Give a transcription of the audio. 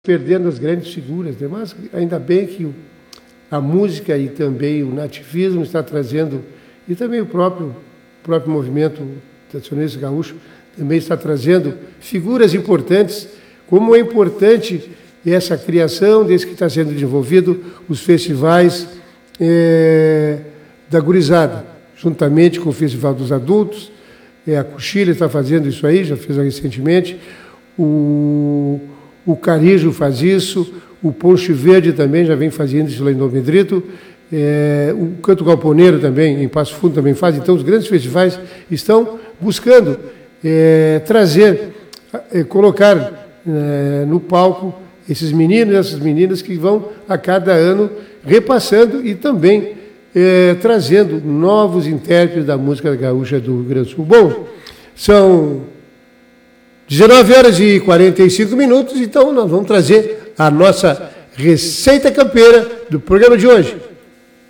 perdendo as grandes figuras, né? Mas ainda bem que a música e também o nativismo está trazendo, e também o próprio movimento tradicionalista gaúcho também está trazendo figuras importantes, como é importante essa criação desse que está sendo desenvolvido, os festivais da gurizada, juntamente com o Festival dos Adultos, a Coxilha está fazendo isso aí, já fez recentemente, o Carijo faz isso, o Ponche Verde também já vem fazendo isso lá em Dom Pedrito, o Canto Galponeiro também, em Passo Fundo, também faz. Então, os grandes festivais estão buscando trazer, colocar no palco esses meninos e essas meninas que vão, a cada ano, repassando e também trazendo novos intérpretes da música gaúcha do Rio Grande do Sul. Bom, são 19h45, então nós vamos trazer a nossa receita campeira do programa de hoje.